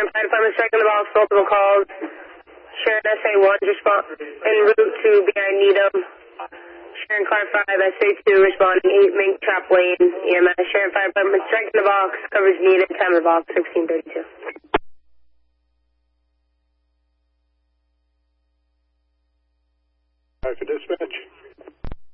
Sharon Fire Department, striking the box, multiple calls. Sharon SA1, respond en route to BI Needham. Sharon Car 5, SA2, responding 8 Mink Trap Lane, EMS. Sharon Fire Department, striking the box, coverage needed, time of the box, 1632. Alright, for dispatch.